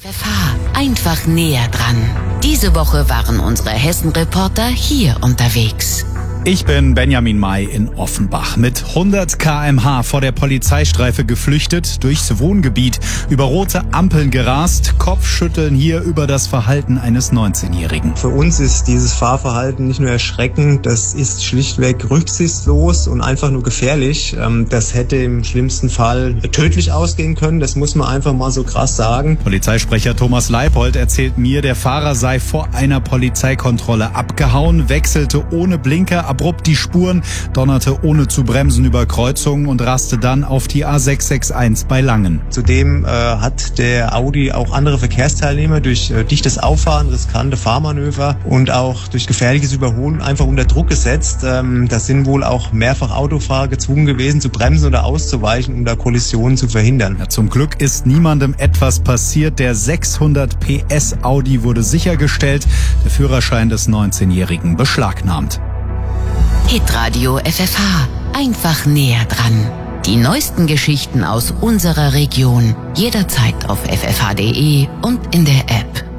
FFH, einfach näher dran. Diese Woche waren unsere Hessen-Reporter hier unterwegs. Ich bin Benjamin May in Offenbach. Mit 100 km/h vor der Polizeistreife geflüchtet, durchs Wohngebiet, über rote Ampeln gerast, Kopfschütteln hier über das Verhalten eines 19-Jährigen. Für uns ist dieses Fahrverhalten nicht nur erschreckend, das ist schlichtweg rücksichtslos und einfach nur gefährlich. Das hätte im schlimmsten Fall tödlich ausgehen können, das muss man einfach mal so krass sagen. Polizeisprecher Thomas Leipold erzählt mir, der Fahrer sei vor einer Polizeikontrolle abgehauen, wechselte ohne Blinker abrupt die Spuren, donnerte ohne zu bremsen über Kreuzungen und raste dann auf die A661 bei Langen. Zudem hat der Audi auch andere Verkehrsteilnehmer durch dichtes Auffahren, riskante Fahrmanöver und auch durch gefährliches Überholen einfach unter Druck gesetzt. Da sind wohl auch mehrfach Autofahrer gezwungen gewesen zu bremsen oder auszuweichen, um da Kollisionen zu verhindern. Ja, zum Glück ist niemandem etwas passiert. Der 600 PS Audi wurde sichergestellt, der Führerschein des 19-Jährigen beschlagnahmt. Hitradio FFH, einfach näher dran. Die neuesten Geschichten aus unserer Region, jederzeit auf ffh.de und in der App.